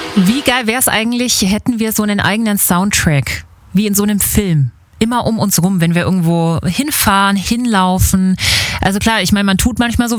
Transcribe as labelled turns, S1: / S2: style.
S1: Wie geil wäre es eigentlich, hätten wir so einen eigenen Soundtrack, wie in so einem Film. Immer um uns rum, wenn wir irgendwo hinfahren, hinlaufen. Also klar, ich meine, man tut manchmal so,